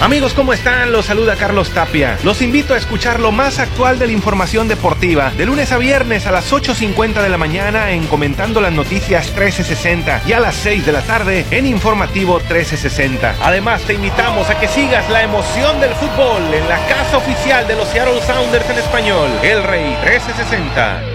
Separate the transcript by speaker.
Speaker 1: Amigos, ¿cómo están? Los saluda Carlos Tapia. Los invito a escuchar lo más actual de la información deportiva, de lunes a viernes a las 8:50 de la mañana en Comentando las Noticias 1360 y a las 6 de la tarde en Informativo 1360. Además, te invitamos a que sigas la emoción del fútbol en la casa oficial de los Seattle Sounders en español, El Rey 1360.